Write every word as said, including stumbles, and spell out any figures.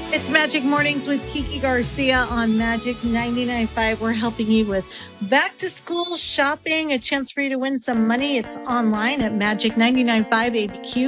It's Magic Mornings with Kiki Garcia on Magic ninety-nine point five. We're helping you with back to school shopping, a chance for you to win some money. It's online at Magic ninety-nine point five A B Q.